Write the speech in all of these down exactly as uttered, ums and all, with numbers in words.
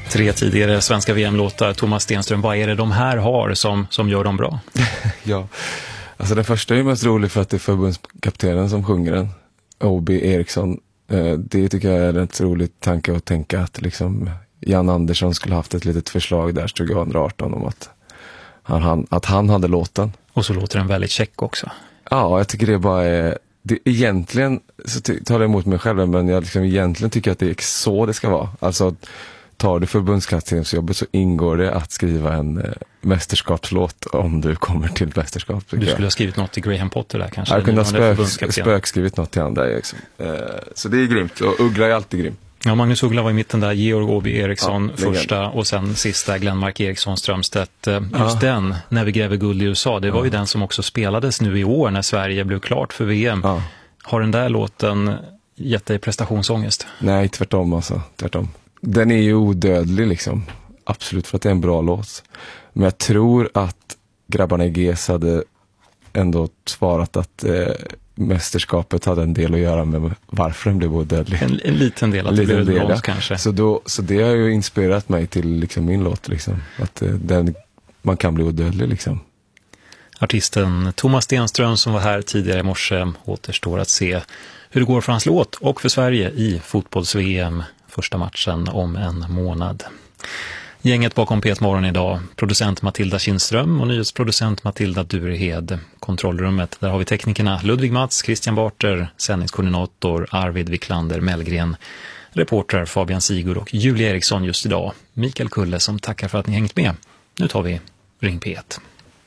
Tre tidigare svenska V M-låtar. Thomas Stenström, vad är det de här har som, som gör dem bra? Ja, alltså den första är ju mest rolig för att det är förbundskaptenen som sjunger den. O B Eriksson. Det tycker jag är en rätt rolig tanke att tänka att liksom Jan Andersson skulle haft ett litet förslag där tjugohundraarton om att han, att han hade låten. Och så låter den väldigt check också. Ja, jag tycker det bara är... Det, egentligen så ty- talar jag emot mig själv, men jag liksom egentligen tycker att det är så det ska vara. Alltså, tar du förbundskaptensjobbet så ingår det att skriva en eh, mästerskapslåt om du kommer till mästerskap. Du skulle jag. ha skrivit något till Graham Potter där kanske? Jag kunde ha spök, spökskrivit något till andra. Liksom. Eh, så det är grymt, och Uggla är alltid grym. Ja, Magnus Uggla var i mitten där, Georg Åby Eriksson ja, första och sen sista Glenmark Eriksson Strömstedt. Just ja. den, När vi gräver guld i U S A, det var ja. ju den som också spelades nu i år när Sverige blev klart för V M. Ja. Har den där låten gett dig prestationsångest? Nej, tvärtom alltså, tvärtom. Den är ju odödlig liksom, absolut, för att det är en bra låt. Men jag tror att grabbarna i G S hade ändå svarat att eh, mästerskapet hade en del att göra med varför den blev odödlig. En, en liten del, att det blev brons ja. kanske. Så, då, så det har ju inspirerat mig till liksom min låt, liksom, att eh, den, man kan bli odödlig liksom. Artisten Thomas Stenström som var här tidigare i morse, återstår att se hur det går för hans låt och för Sverige i fotbolls-V M, första matchen om en månad. Gänget bakom P ett Morgon idag, producent Matilda Kindström och nyhetsproducent Matilda Durehed. Kontrollrummet, där har vi teknikerna Ludvig Mats, Christian Barter, sändningskoordinator Arvid Wiklander Mellgren, reporter Fabian Sigurd och Julia Eriksson just idag. Mikael Kulle som tackar för att ni hängt med. Nu tar vi Ring P ett.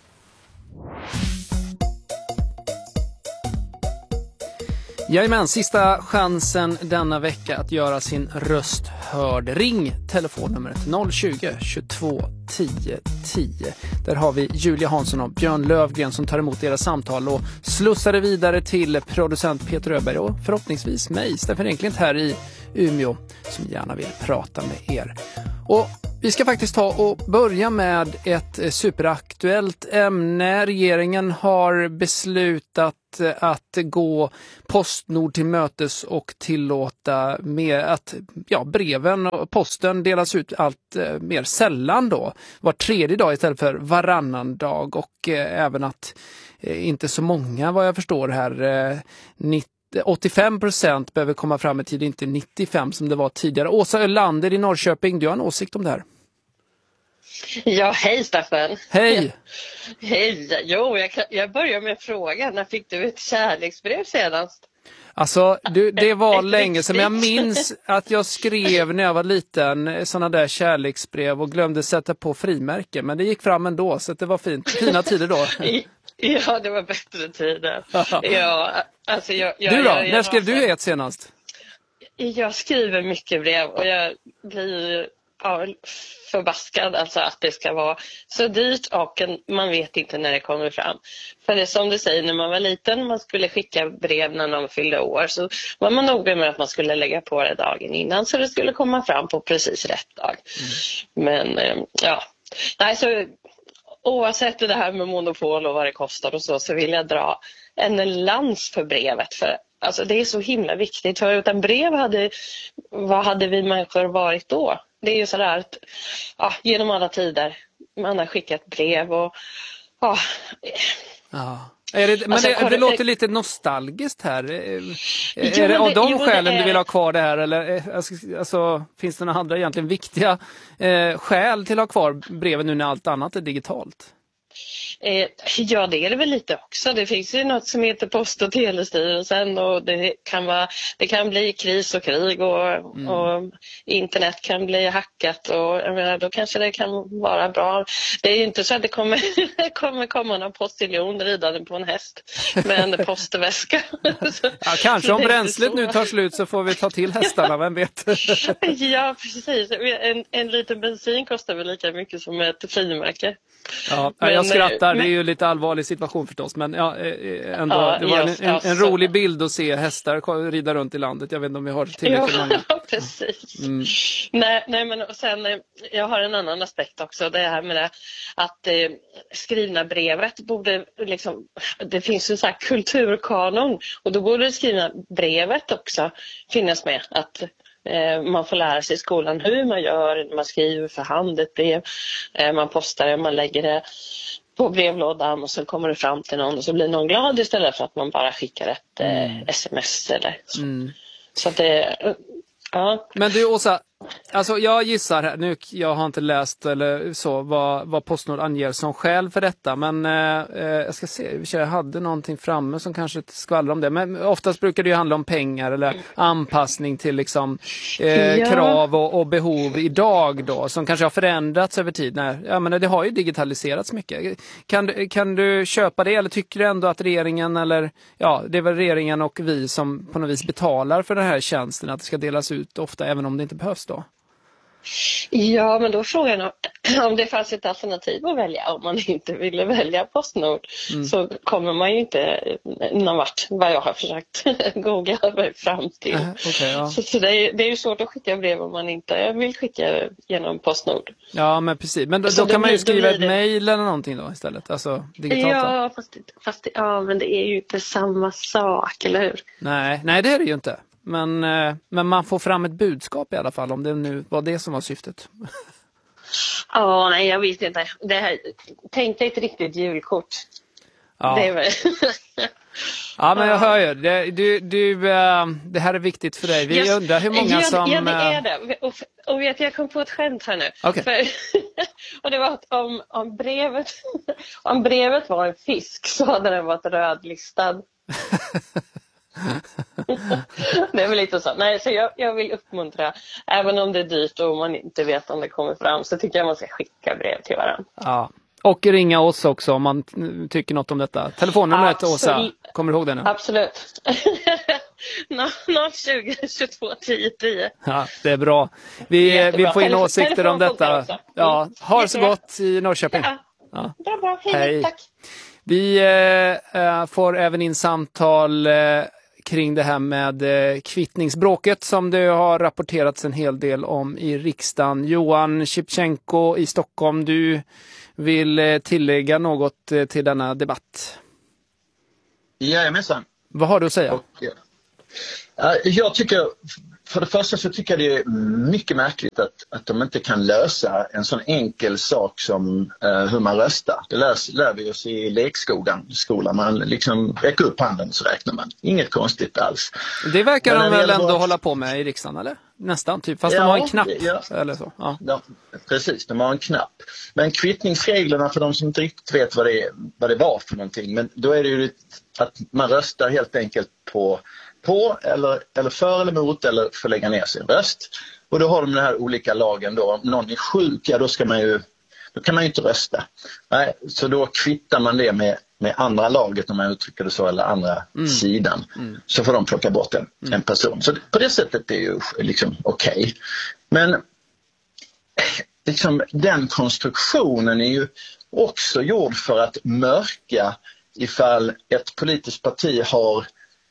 Jajamän, sista chansen denna vecka att göra sin röst hörd. Ring telefonnumret noll tjugo, tjugotvå, tio, tio. Där har vi Julia Hansson och Björn Lövgren som tar emot era samtal och slussar det vidare till producent Peter Öberg och förhoppningsvis mig, Stefan Enklint här i Umeå, som gärna vill prata med er. Och vi ska faktiskt ta och börja med ett superaktuellt ämne. Regeringen har beslutat att gå Postnord till mötes och tillåta med att ja, breven och posten delas ut allt eh, mer sällan då. Var tredje dag istället för varannan dag, och eh, även att eh, inte så många, vad jag förstår här, eh, nittio åttiofem procent behöver komma fram i tid, inte nittiofem som det var tidigare. Åsa Ölander i Norrköping, du har en åsikt om det här? Ja, hej Staffan. Hej. Hej. Jo, jag, jag börjar med frågan. När fick du ett kärleksbrev senast? Alltså, du, det var länge sedan. Men jag minns att jag skrev när jag var liten sådana där kärleksbrev och glömde sätta på frimärke. Men det gick fram ändå, så det var fint. Fina tider då. Ja, det var bättre tider. Ja, alltså jag, jag, du då? Jag, jag, när skrev jag, du ett senast? Jag skriver mycket brev och jag blir ja, förbaskad alltså att det ska vara så dyrt och man vet inte när det kommer fram. För det är som du säger, när man var liten man skulle skicka brev när någon fyllde år, så var man noga med att man skulle lägga på det dagen innan så det skulle komma fram på precis rätt dag. Mm. Men ja, nej, så oavsett det här med monopol och vad det kostar och så, så vill jag dra en lans för brevet. För alltså, det är så himla viktigt. För utan brev hade, vad hade vi människor varit då? Det är ju sådär att ja, genom alla tider man har skickat brev och ja. Ja. Är det, men alltså, det, det låter lite nostalgiskt här. Är jo, det av de jo, skälen är... du vill ha kvar det här? Eller alltså, finns det några andra egentligen viktiga eh, skäl till att ha kvar breven nu när allt annat är digitalt? Eh, ja, det är det väl lite också. Det finns ju något som heter Post- och telestyrelsen och det kan, vara, det kan bli kris och krig och, mm. och internet kan bli hackat och jag menar, då kanske det kan vara bra. Det är ju inte så att det kommer, kommer komma någon postiljon ridande på en häst med en postväska. Ja, kanske om bränslet nu tar slut så får vi ta till hästarna, vem vet? Ja, precis. En, en liten bensin kostar väl lika mycket som ett frimärke. Ja, men, jag skrattar, det är ju lite allvarlig situation förstås, men ja, ändå, ja, det var en, en, en ja, rolig bild att se hästar rida runt i landet. Jag vet inte om vi har tillräckligt många. Ja, precis. Mm. Nej, nej, men och sen, jag har en annan aspekt också, det här med det, att eh, skrivna brevet borde liksom, det finns ju så här kulturkanon och då borde det skrivna brevet också finnas med, att Man får lära sig i skolan hur man gör, man skriver för hand ett brev, man postar det, man lägger det på brevlådan och så kommer det fram till någon och så blir någon glad istället för att man bara skickar ett mm. sms eller så. Mm. Så att det, ja. Men du Åsa, alltså jag gissar här, nu jag har inte läst eller så vad, vad Postnord anger som skäl för detta, men eh, jag ska se, jag hade någonting framme som kanske skvallrar om det, men oftast brukar det ju handla om pengar eller anpassning till liksom eh, ja. krav och, och behov idag då, som kanske har förändrats över tid. När, ja, men det har ju digitaliserats mycket. Kan, kan du köpa det eller tycker du ändå att regeringen eller, ja det är väl regeringen och vi som på något vis betalar för den här tjänsten, att det ska delas ut ofta även om det inte behövs då? Ja, men då frågan om, om det fanns ett alternativ att välja. Om man inte ville välja Postnord mm. så kommer man ju inte någon vart, vad jag har försökt googla mig fram till. Uh, okay, ja. Så, så det, är, det är ju svårt att skicka brev om man inte vill skicka genom Postnord. Ja, men precis. Men då, då kan man ju skriva ett mejl eller någonting då istället, alltså digitalt. Ja, fast, fast ja, men det är ju inte samma sak, eller hur? Nej, nej det är det ju inte. Men, men man får fram ett budskap i alla fall, om det nu var det som var syftet. Ja, oh, nej jag vet inte. Det här, tänk dig ett riktigt julkort. Ja, det, är väl... ja men jag hör ju. Det, du, du, det här är viktigt för dig. Vi yes. undrar hur många ja, som... Ja, det är det. Och, och vet jag kom på ett skämt här nu. Okay. För, och det var att om, om, brevet, om brevet var en fisk så hade den varit rödlistad. Det är väl lite så. Nej, så jag, jag vill uppmuntra, även om det är dyrt och man inte vet om det kommer fram, så tycker jag man ska skicka brev till varandra. Ja. Och ringa oss också om man tycker något om detta. Telefonnumret Åsa, kommer du ihåg det nu? Absolut. noll tjugo tjugotvå tio tio. Ja, det är bra. Vi, vi får in åsikter om detta. Ja, ha det så gott i Norrköping. Ja, ja. Det är bra. Hej, Hej. Tack. Vi eh, får även in samtal eh, kring det här med eh, kvittningsbråket som det har rapporterats en hel del om i riksdagen. Johan Shipchenko i Stockholm, du vill eh, tillägga något eh, till denna debatt? Jajamensan. Vad har du att säga? Och, ja, jag tycker, för det första så tycker jag det är mycket märkligt att, att de inte kan lösa en sån enkel sak som uh, hur man röstar. Det lär, lär vi oss i lekskolan. Skolan. Man liksom räcker upp handen så räknar man. Inget konstigt alls. Det verkar de väl ändå bara... hålla på med i riksdagen, eller? Nästan, typ. Fast ja, de har en knapp. Ja. Eller så. Ja. Ja, precis, de har en knapp. Men kvittningsreglerna, för de som inte riktigt vet vad det, vad det var för någonting. Men då är det ju att man röstar helt enkelt på på eller, eller för eller emot eller för lägga ner sin röst. Och då har de den här olika lagen då. Om någon är sjuk, ja då ska man ju, då kan man ju inte rösta. Nej, så då kvittar man det med, med andra laget, om man uttrycker det så, eller andra mm. sidan. Mm. Så får de plocka bort en, mm. en person. Så på det sättet är det ju liksom okej. Okay. Men liksom, den konstruktionen är ju också gjord för att mörka ifall ett politiskt parti har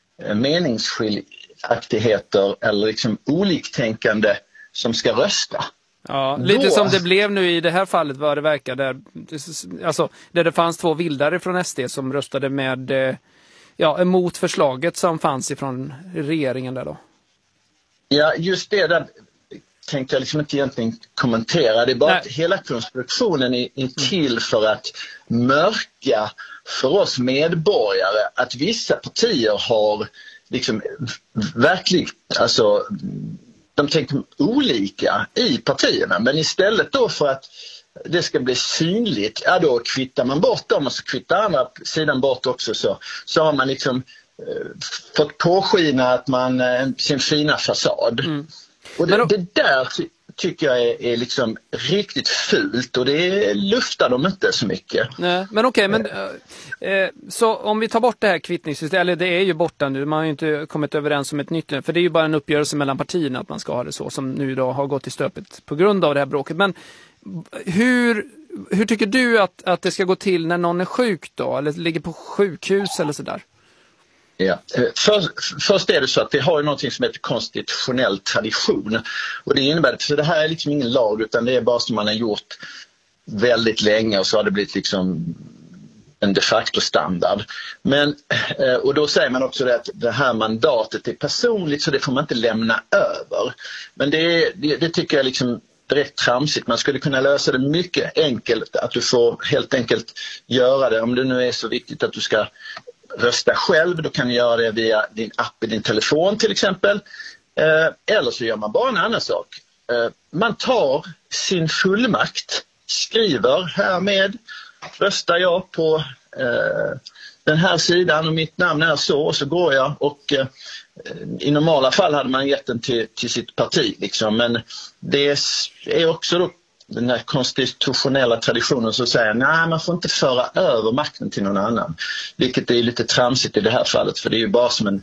meningsskiljaktigheter eller liksom oliktänkande som ska rösta. Ja, lite Då... som det blev nu i det här fallet, vad det verkar, där, alltså, där det fanns två vildare från S D som röstade med ja, emot förslaget som fanns ifrån regeringen där då. Ja, just det där tänkte jag liksom inte egentligen kommentera. Det är bara Nej. Att hela konstruktionen är, är till för att mörka för oss medborgare att vissa partier har liksom verkligen, alltså de tänker olika i partierna, men istället då för att det ska bli synligt, ja då kvittar man bort dem och så kvittar andra sidan bort också, så, så har man liksom eh, fått påskina att man eh, sin fina fasad. Mm. Och det, det där ty- tycker jag är, är liksom riktigt fult, och det luftar de inte så mycket. Nej, men okej, okay, men eh, så om vi tar bort det här kvittningssystemet, eller det är ju borta nu, man har ju inte kommit överens om ett nytt, för det är ju bara en uppgörelse mellan partierna att man ska ha det så, som nu då har gått i stöpet på grund av det här bråket. Men hur, hur tycker du att, att det ska gå till när någon är sjuk då, eller ligger på sjukhus eller sådär? Ja. För, först är det så att vi har ju någonting som heter konstitutionell tradition, och det innebär, för det här är liksom ingen lag utan det är bara som man har gjort väldigt länge, och så har det blivit liksom en de facto standard. Men, och då säger man också det att det här mandatet är personligt, så det får man inte lämna över. Men det, det, det tycker jag liksom direkt tramsigt. Man skulle kunna lösa det mycket enkelt, att du får helt enkelt göra det. Om det nu är så viktigt att du ska rösta själv, då kan du göra det via din app i din telefon till exempel. Eh, eller så gör man bara en annan sak. Eh, man tar sin fullmakt, skriver härmed röstar jag på eh, den här sidan och mitt namn är så, och så går jag, och eh, i normala fall hade man gett den till, till sitt parti liksom. Men det är också då den här konstitutionella traditionen som säger nej, man får inte föra över makten till någon annan, vilket är lite tramsigt i det här fallet, för det är ju bara som en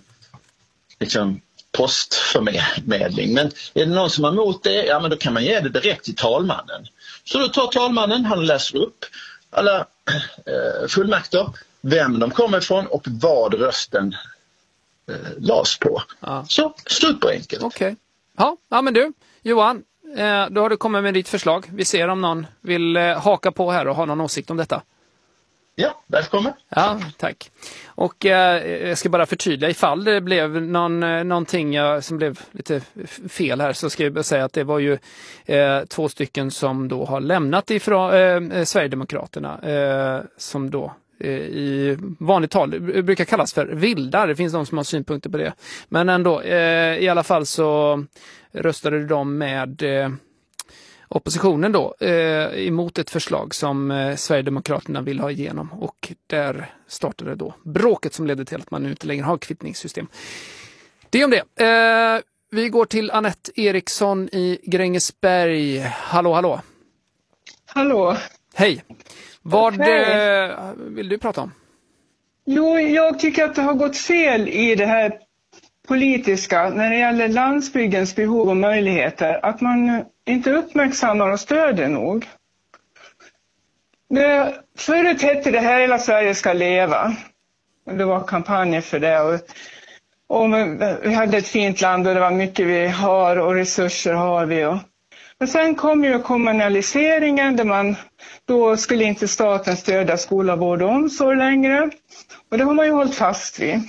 liksom postförmedling. Men är det någon som har emot det, ja men då kan man ge det direkt till talmannen. Så då tar talmannen, han läser upp alla eh, fullmakter, vem de kommer ifrån och vad rösten eh, las på. Ja. Så, slut på enkelt. Okej. Okay. Ja, ja, men du, Johan, eh, då har du kommit med ditt förslag. Vi ser om någon vill eh, haka på här och ha någon åsikt om detta. Ja, välkommen. Ja, tack. Och eh, jag ska bara förtydliga, ifall det blev någon, någonting jag, som blev lite fel här, så ska jag säga att det var ju eh, två stycken som då har lämnat ifrån eh, Sverigedemokraterna eh, som då eh, i vanligt tal brukar kallas för vildar. Det finns de som har synpunkter på det. Men ändå, eh, i alla fall så röstade de med eh, oppositionen då eh, emot ett förslag som eh, Sverigedemokraterna vill ha igenom, och där startade då bråket som ledde till att man nu inte längre har kvittningssystem. Det om det. Eh, vi går till Anette Eriksson i Grängesberg. Hallå, hallå. Hallå. Hej. Vad eh, vill du prata om? Jo, jag tycker att det har gått fel i det här politiska när det gäller landsbygdens behov och möjligheter, att man inte uppmärksammar och stöder nog. Det, förut hette det här Hela Sverige ska leva. Det var kampanjer för det. Och, och vi hade ett fint land och det var mycket vi har och resurser har vi. Och, men sen kom ju kommunaliseringen där man då skulle inte staten stödja skola, vård och omsorg längre. Och det har man ju hållit fast vid.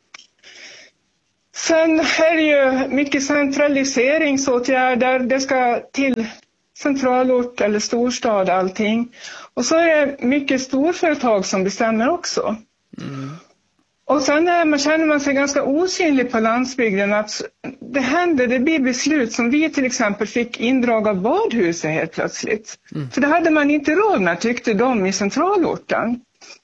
Sen är det ju mycket centraliseringsåtgärder. Det ska till centralort eller storstad allting. Och så är det mycket storföretag som bestämmer också. Mm. Och sen är man, känner man sig ganska osynlig på landsbygden, att det händer, det blir beslut som vi till exempel fick indrag av badhuset helt plötsligt. Mm. För det hade man inte råd med, tyckte de i centralorten.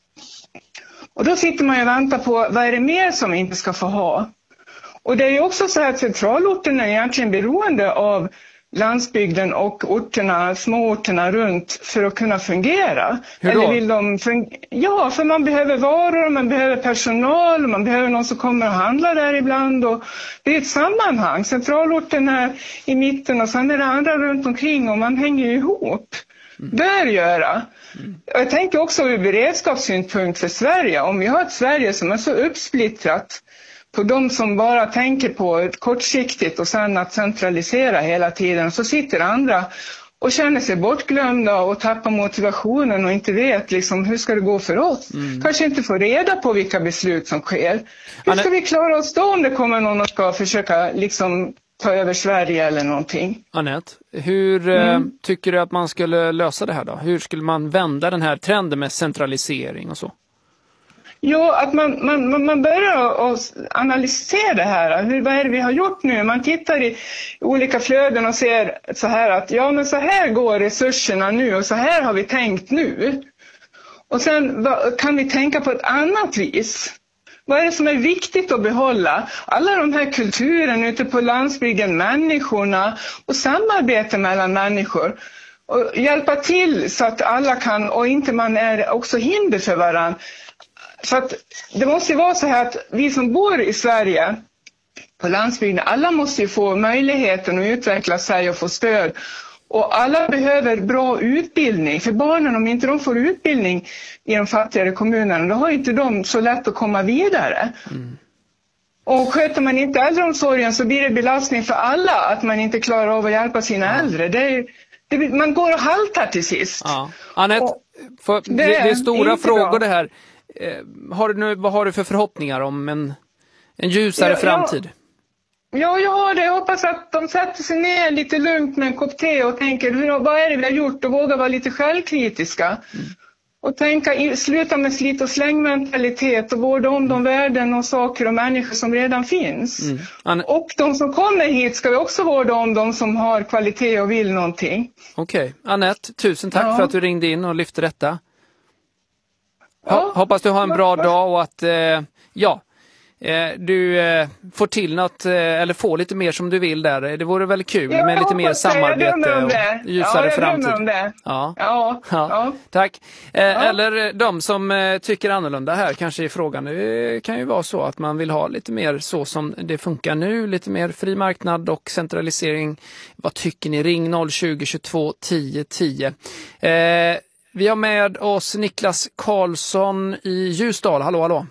Och då sitter man ju och väntar på vad är det mer som vi inte ska få ha. Och det är ju också så att centralorten är egentligen beroende av landsbygden och orterna, småorterna runt för att kunna fungera. Hur då? Eller vill de fun- ja, för man behöver varor, man behöver personal, man behöver någon som kommer och handlar där ibland. Och det är ett sammanhang. Centralorten är i mitten och sen är det andra runt omkring och man hänger ju ihop. Mm. Bör göra. Mm. Jag tänker också ur beredskapssynpunkt för Sverige. Om vi har ett Sverige som är så uppsplittrat på de som bara tänker på ett kortsiktigt och sen att centralisera hela tiden, så sitter andra och känner sig bortglömda och tappar motivationen och inte vet liksom, hur ska det gå för oss. Mm. Kanske inte får reda på vilka beslut som sker. Hur ska vi klara oss då om det kommer någon och ska försöka liksom ta över Sverige eller någonting? Anette, hur mm. tycker du att man skulle lösa det här då? Hur skulle man vända den här trenden med centralisering och så? Jo, att man, man, man börjar att analysera det här. Hur, vad är det vi har gjort nu? Man tittar i olika flöden och ser så här att ja, men så här går resurserna nu och så här har vi tänkt nu. Och sen kan vi tänka på ett annat vis. Vad är det som är viktigt att behålla? Alla de här kulturen ute på landsbygden, människorna och samarbete mellan människor. Och hjälpa till så att alla kan, och inte man är också hinder för varandra. Så att det måste ju vara så här att vi som bor i Sverige på landsbygden, alla måste ju få möjligheten att utveckla sig och få stöd. Och alla behöver bra utbildning. För barnen, om inte de får utbildning i de fattigare kommunerna, då har inte de så lätt att komma vidare. Mm. Och sköter man inte äldreomsorgen så blir det belastning för alla att man inte klarar av att hjälpa sina äldre. Det är, det, man går och haltar till sist. Ja. Anette, Och för, det, det är stora inte frågor bra. det här. Eh, har du nu, vad har du för förhoppningar om en, en ljusare Ja, framtid? Ja, jag har det. Jag hoppas att de sätter sig ner lite lugnt med en kopp te och tänker, hur, vad är det vi har gjort? Och vågar vara lite självkritiska. Mm. Och tänka, sluta med slit och slängmentalitet och vårda om de värden och saker och människor som redan finns. Mm. An- och de som kommer hit ska vi också vårda om, de som har kvalitet och vill någonting. Okej. Okay. Anette, tusen tack ja. för att du ringde in och lyfte detta. Ha- ja. Hoppas du har en bra dag och att, eh, ja, eh, du eh, får till något, eh, eller får lite mer som du vill där. Det vore väl kul ja, med lite mer samarbete och ljusare ja, framtid. Om det. Ja. Ja. Ja. Ja. Tack. Eh, ja. Eller de som eh, tycker annorlunda här kanske i frågan. Det kan ju vara så att man vill ha lite mer så som det funkar nu. Lite mer fri marknad och centralisering. Vad tycker ni? Ring noll tjugo, tjugotvå, tio, tio. Eh, vi har med oss Niklas Karlsson i Ljusdal. Hallå, hallå.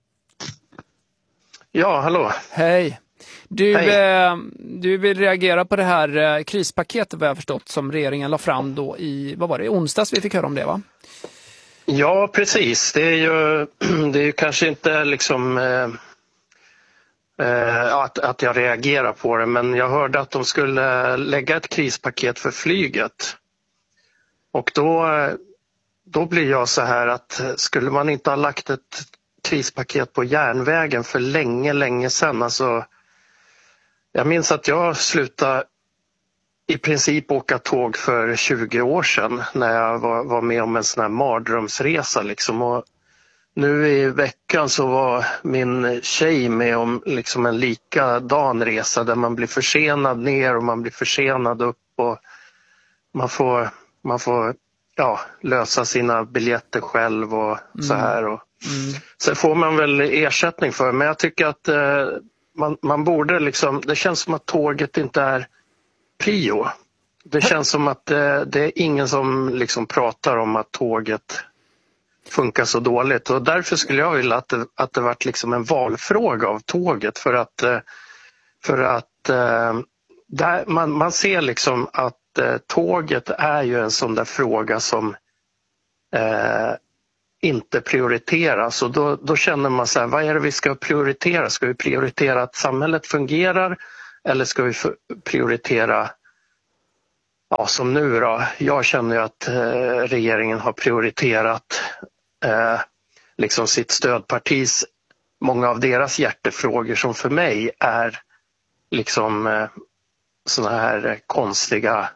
Ja, hallå. Hej. Du, Hej. Eh, du vill reagera på det här eh, krispaketet, vad jag förstått, som regeringen la fram då i, vad var det, onsdags vi fick höra om det, va? Ja, precis. Det är ju, det är ju kanske inte liksom eh, eh, att, att jag reagerar på det, men jag hörde att de skulle lägga ett krispaket för flyget. Och då, då blir jag så här att skulle man inte ha lagt ett krispaket på järnvägen för länge, länge sedan. Alltså, jag minns att jag slutade i princip åka tåg för tjugo år sedan när jag var, var med om en sån här mardrömsresa. Liksom. Och nu i veckan så var min tjej med om liksom en likadan resa där man blir försenad ner och man blir försenad upp och man får, man får ja, lösa sina biljetter själv och mm. så här. Och mm. Sen får man väl ersättning för, men jag tycker att eh, man, man borde liksom, det känns som att tåget inte är prio. Det känns som att eh, det är ingen som liksom pratar om att tåget funkar så dåligt, och därför skulle jag vilja att det, att det varit liksom en valfråga av tåget, för att, eh, för att eh, där man, man ser liksom att eh, tåget är ju en sån där fråga som eh, inte prioriteras, och då, då känner man så här, vad är det vi ska prioritera? Ska vi prioritera att samhället fungerar, eller ska vi prioritera, ja som nu då, jag känner ju att eh, regeringen har prioriterat eh, liksom sitt stödpartis, många av deras hjärtefrågor som för mig är liksom eh, såna här konstiga,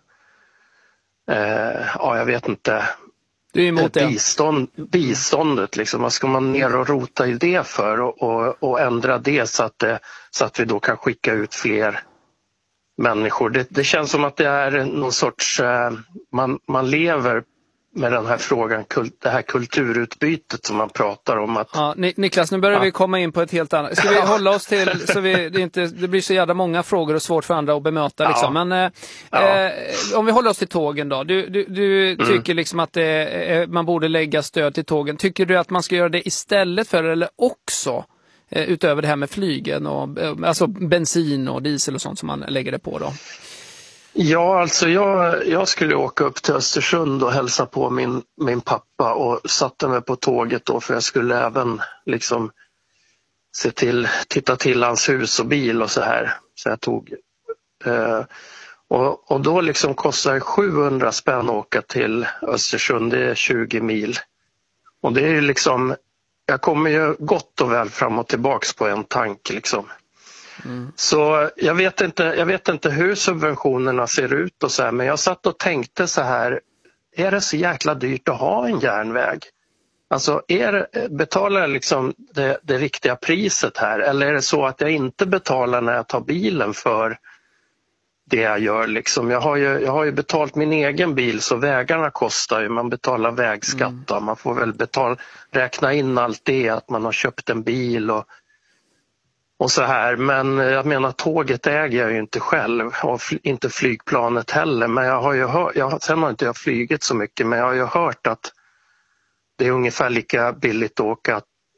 eh, ja jag vet inte, du är emot det. Bistånd, biståndet liksom, vad ska man ner och rota i det för och, och, och ändra det så att, det så att vi då kan skicka ut fler människor. Det, det känns som att det är någon sorts, eh, man, man lever med den här frågan, kult, det här kulturutbytet som man pratar om. Att, ja, Niklas, nu börjar ja. vi komma in på ett helt annat. Ska vi hålla oss till, så vi, det, inte, det blir så jävla många frågor och svårt för andra att bemöta. Liksom. Ja. Men eh, ja. eh, om vi håller oss till tågen då. Du, du, du mm. tycker liksom att det, eh, man borde lägga stöd till tågen. Tycker du att man ska göra det istället för, eller också eh, utöver det här med flygen och eh, alltså bensin och diesel och sånt som man lägger det på då? Ja, alltså jag, jag skulle åka upp till Östersund och hälsa på min, min pappa och satte mig på tåget då, för jag skulle även liksom se till, titta till hans hus och bil och så här. Så jag tog eh, och, och då liksom kostar det sjuhundra spänn att åka till Östersund, det är tjugo mil. Och det är ju liksom, jag kommer ju gott och väl fram och tillbaks på en tank liksom. Mm. Så jag vet inte, jag vet inte hur subventionerna ser ut och så här, men jag satt och tänkte så här, är det så jäkla dyrt att ha en järnväg? Alltså är, betalar jag liksom det, det riktiga priset här, eller är det så att jag inte betalar när jag tar bilen för det jag gör liksom? Jag har ju, jag har ju betalt min egen bil, så vägarna kostar ju, man betalar vägskatt, mm. man får väl betala, räkna in allt det, att man har köpt en bil och Och så här, men jag menar tåget äger jag ju inte själv och fl- inte flygplanet heller, men jag har ju hört, jag, sen har inte jag flygit så mycket, men jag har ju hört att det är ungefär lika billigt att åka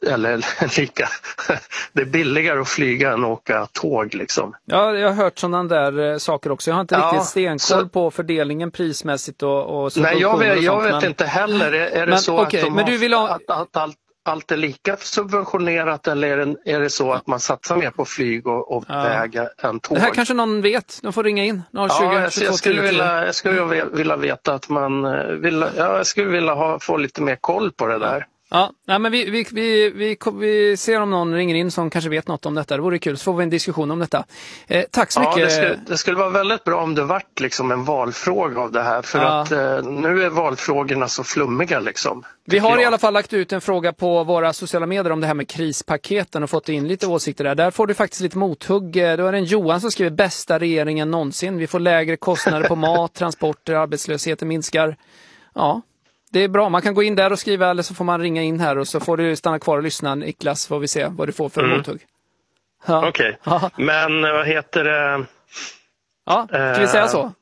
eller lika, det är billigare att flyga än att åka tåg liksom. Ja, jag har hört sådana där eh, saker också. Jag har inte Ja, riktigt stenkoll så, på fördelningen prismässigt och, och nej, jag vet, jag sånt, vet men, inte heller. Är, är det men, så okay, att, de men har, du vill ha... att, att allt, allt är lika subventionerat, eller är det, är det så att man satsar mer på flyg och, och ja. väg än tåg? Det här kanske någon vet. De får ringa in. noll tjugo, ja, jag, tjugotvå, jag, skulle tio, vilja, jag skulle vilja veta att man vill, ja, jag skulle vilja ha, få lite mer koll på det där. Ja, nej, men vi, vi, vi, vi, vi ser om någon ringer in som kanske vet något om detta. Det vore kul, så får vi en diskussion om detta. Eh, tack så ja, mycket. Det skulle, det skulle vara väldigt bra om det vart liksom en valfråga av det här. För ja. att eh, nu är valfrågorna så flummiga liksom. Vi har jag. i alla fall lagt ut en fråga på våra sociala medier om det här med krispaketen och fått in lite åsikter där. Där får du faktiskt lite mothugg. Då är det en Johan som skriver bästa regeringen någonsin. Vi får lägre kostnader på mat, transporter, arbetslösheten minskar. Ja. Det är bra, man kan gå in där och skriva eller så får man ringa in här och så får du stanna kvar och lyssna. Niklas, får vi se vad du får för mm. mothugg. Ja. Okej, okay. Men vad heter det? Ja, ska vi säga så?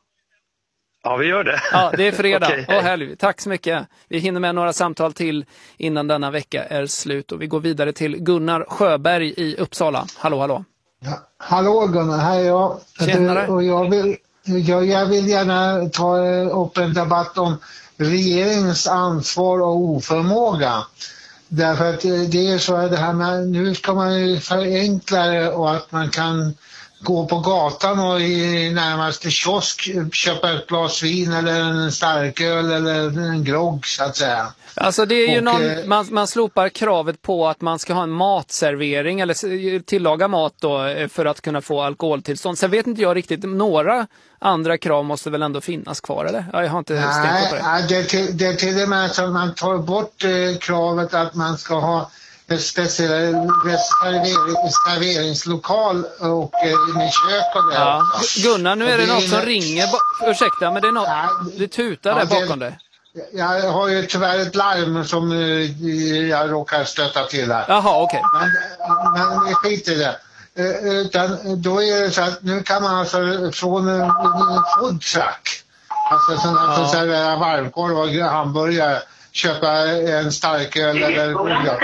Ja, vi gör det. Ja, det är fredag. Okay. Åh, härligt. Tack så mycket. Vi hinner med några samtal till innan denna vecka är slut. Och vi går vidare till Gunnar Sjöberg i Uppsala. Hallå, hallå. Ja, hallå Gunnar, här är jag. Tjenare. Och jag vill, jag, jag vill gärna ta upp en debatt om regeringens ansvar och oförmåga. Därför att det är så att det här med, nu ska man förenkla det och att man kan gå på gatan och i närmaste kiosk köpa ett glas vin eller en starköl eller en grogg så att säga. Alltså det är ju och, någon, man, man slopar kravet på att man ska ha en matservering eller tillaga mat då för att kunna få alkoholtillstånd. Sen vet inte jag riktigt, några andra krav måste väl ändå finnas kvar eller? Jag har inte stängt på det. Nej, det är till, det är till och med så att man tar bort eh, kravet att man ska ha en speciell servering, serveringslokal och eh, med kök och det. Ja. Gunnar, nu är det, det något som är... ringer. Ursäkta, men det är något, ja, det tutar ja, där bakom det... dig. Jag har ju tyvärr ett larm som uh, jag råkar stöta till här. Jaha, okej. Okay. Men, men vi skiter i det. Uh, utan då är det så att nu kan man alltså från en uh, food truck, alltså sådana ja. som serverar varmkorv och hamburgare, köpa en starköl eller... Ja,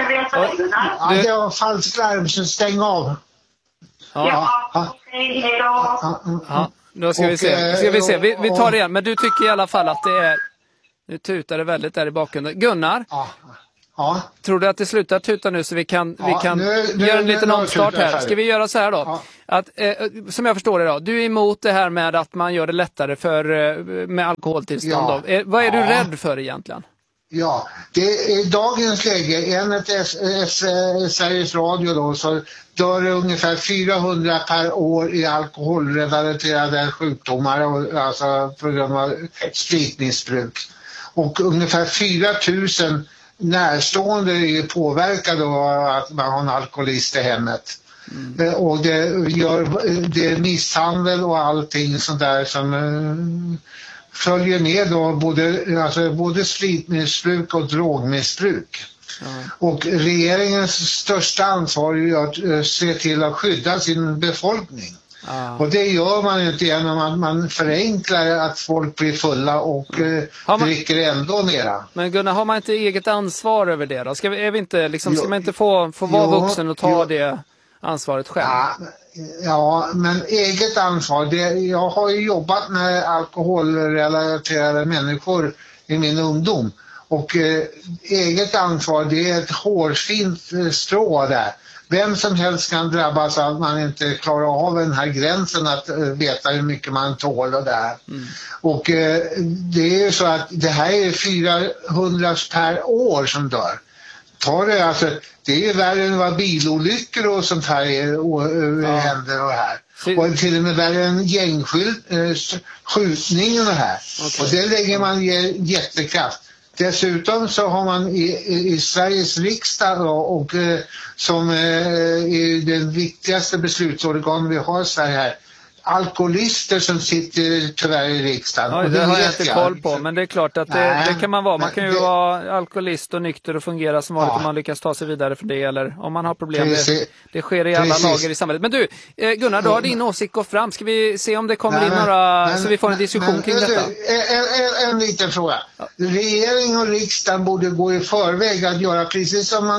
ja det var falskt larm, så stäng av. Ja. Ja. Ja. Ja. Ja. Då ska och, vi se. Ska vi, se. Vi, vi tar det igen. Men du tycker i alla fall att det är... Nu tutar det väldigt där i bakgrunden. Gunnar, ja. Ja. tror du att det slutar tuta nu så vi kan, ja, vi kan nu, nu, göra en liten omstart här? här? Ska vi göra så här då? Ja. Att, eh, som jag förstår det då, du är emot det här med att man gör det lättare för, eh, med alkoholtillstånd. Ja. Då. Eh, vad är du ja. rädd för egentligen? Ja, det är i dagens läge, enligt S- S- Sveriges Radio då, så dör det ungefär fyrahundra per år i alkoholrelaterade sjukdomar, och, alltså på grund av spritmissbruk. Och ungefär fyra tusen närstående är påverkade av att man har en alkoholist i hemmet. Mm. Och det gör det är misshandel och allting sånt där som uh, följer med då både, alltså både spritmissbruk och drogmissbruk. Mm. Och regeringens största ansvar är att uh, se till att skydda sin befolkning. Ah. Och det gör man inte genom att man förenklar att folk blir fulla och eh, man... dricker ändå mera. Men Gunnar, har man inte eget ansvar över det då? Ska, vi, är vi inte, liksom, ska man inte få, få vara jo, vuxen och ta jo. det ansvaret själv? Ja, ja, men eget ansvar. Det, jag har ju jobbat med alkoholrelaterade människor i min ungdom. Och eh, eget ansvar, det är ett hårfint eh, strå där. Vem som helst kan drabbas av att man inte klarar av den här gränsen att uh, veta hur mycket man tål och där. Mm. Och uh, det är ju så att det här är fyrahundra per år som dör. Tar det, alltså, det är ju värre än vad bilolyckor och sånt här är, och, uh, ja. händer och här. Så... Och till och med värre än gängskjutning och det här. Okay. Och det lägger man jättekraft. Dessutom så har man i, i, i Sveriges riksdag då, och eh, som eh, är den viktigaste beslutsorgan vi har i Sverige här, alkoholister som sitter tyvärr i riksdagen. Ja, det, det har jag inte koll på, men det är klart att det, nej, det kan man vara. Man kan ju det, vara alkoholist och nykter och fungera som vanligt, ja. om man lyckas ta sig vidare för det, eller om man har problem. Det, det sker i alla Precis. lager i samhället. Men du, Gunnar, då har din åsikt gått fram. Ska vi se om det kommer nej, in några, men, så vi får en diskussion men, kring men, detta? En, en, en liten fråga. Ja. Regering och riksdagen borde gå i förväg att göra precis som man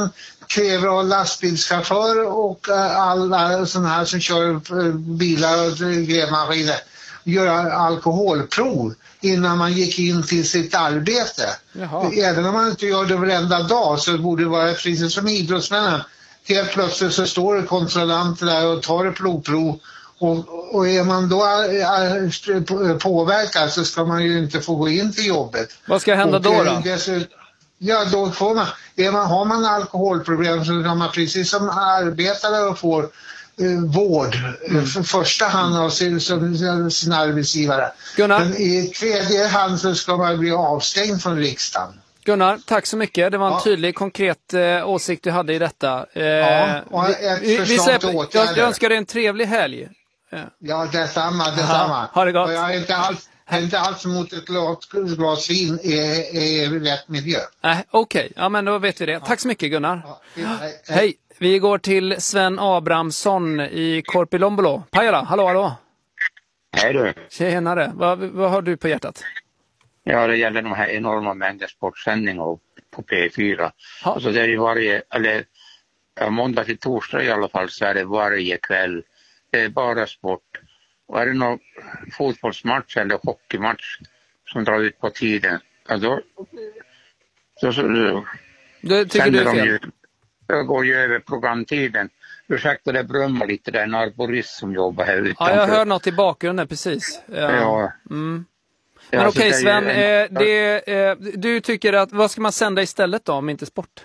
kräver av lastbilschaufför och alla sådana här som kör bilar och grävmaskiner göra alkoholprov innan man gick in till sitt arbete. Jaha. Även om man inte gör det varenda dag så borde det vara precis som idrottsmännen. Helt plötsligt så står det kontrollanter där och tar ett blodprov. Och, och är man då är, påverkad så ska man ju inte få gå in till jobbet. Vad ska hända och, då då? Dessutom, ja, då får man, är man, har man alkoholproblem så kan man precis som arbetare och får eh, vård mm. för första hand av sin, sin, sin arbetsgivare. Gunnar. Men i tredje hand så ska man bli avstängd från riksdagen. Gunnar, tack så mycket. Det var en ja. tydlig, konkret eh, åsikt du hade i detta. Eh, ja, och ett vi, vi släpper, åtgärder. jag, jag önskar dig en trevlig helg. Ja, ja detsamma, detsamma. Ha det gott. Och jag är inte alls, jag är inte alls emot ett glas, glas vin är, är rätt miljö. Äh, Okej, okay. Ja men då vet vi det. Ja. Tack så mycket Gunnar. Ja, hej, hej. hej, vi går till Sven Abrahamsson i Korpilombolo. Pajala, hallå hallå. Hej du. Tjenare, vad, vad har du på hjärtat? Ja, det gäller de här enorma mängder sportsändningar på P fyra. Ha. Alltså det är ju varje, eller ja, måndag till torsdag i alla fall så är det varje kväll. Det är bara sport. Och är det någon fotbollsmatch eller hockeymatch som drar ut på tiden, ja, då, då, så, då det tycker du är fel? De ju, då går ju över programtiden. Ursäkta, det brummar lite, det är en arborist som jobbar här utanför. Ja, jag hör något i bakgrunden, precis. Ja. ja. Mm. Ja, men okej okay, Sven, en... eh, det, eh, du tycker att, vad ska man sända istället då om inte sport?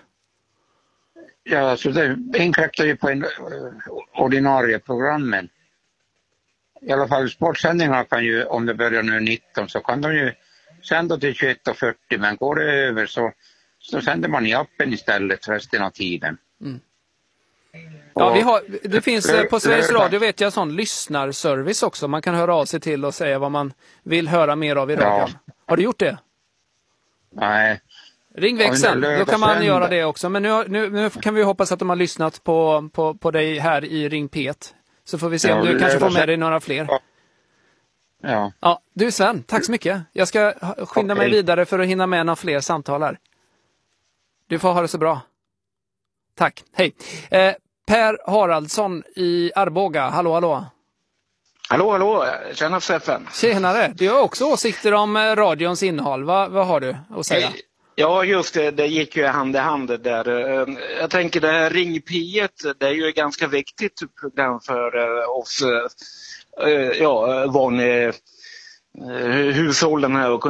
Ja, så det inkräktar ju på en uh, ordinarie programmen. I alla fall sportsändningar kan ju, om det börjar nu nitton så kan de ju sända till tjugoett och fyrtio, men går det över så, så sänder man i appen istället resten av tiden. Mm. Ja, vi har, det finns på Sveriges Radio vet jag sån lyssnarservice också. Man kan höra av sig till och säga vad man vill höra mer av i radion. Ja. Har du gjort det? Nej. Ring växeln, då kan man göra det också. Men nu, nu, nu kan vi hoppas att de har lyssnat på, på, på dig här i Ring P ett. Så får vi se ja, om du kanske får med dig några fler. Ja. Ja. Ja, du Sven, tack så mycket. Jag ska skynda okay. mig vidare för att hinna med några fler samtal här. Du får ha det så bra. Tack, hej. Eh, Per Haraldsson i Arboga, hallå hallå. Hallå hallå, tjena Steffen. Tjenare, du har också åsikter om radions innehåll. Va, vad har du att säga? Ja just det, det gick ju hand i hand där. Jag tänker det här Ring P ett, det är ju ett ganska viktigt program för oss, ja, vanliga hushållen här och